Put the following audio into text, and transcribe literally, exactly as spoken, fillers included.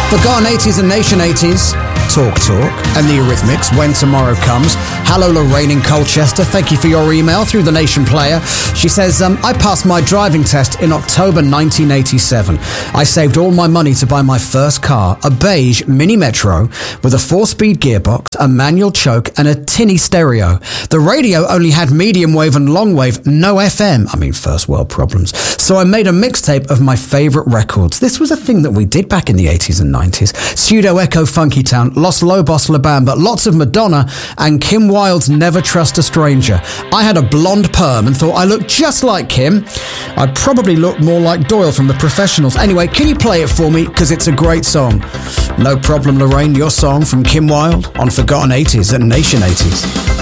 Forgotten eighties and Nation eighties. Talk Talk and the Eurythmics, When Tomorrow Comes. Hello, Lorraine in Colchester. Thank you for your email through the Nation Player. She says, um, I passed my driving test in October nineteen eighty-seven. I saved all my money to buy my first car, a beige Mini Metro with a four-speed gearbox, a manual choke and a tinny stereo. The radio only had medium wave and long wave, no F M. I mean, first world problems. So I made a mixtape of my favourite records. This was a thing that we did back in the eighties and nineties. Pseudo Echo Funky Town, Los Lobos La Bamba, lots of Madonna, and Kim Wilde's Never Trust a Stranger. I had a blonde perm and thought I looked just like Kim. I probably looked more like Doyle from The Professionals. Anyway, can you play it for me? Because it's a great song. No problem, Lorraine, your song from Kim Wilde on Forgotten eighties and Nation eighties.